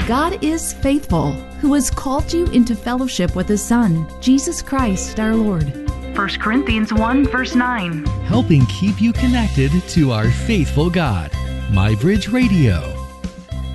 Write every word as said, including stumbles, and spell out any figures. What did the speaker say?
God is faithful, who has called you into fellowship with His Son, Jesus Christ our Lord. First Corinthians one, verse nine. Helping keep you connected to our faithful God. MyBridge Radio.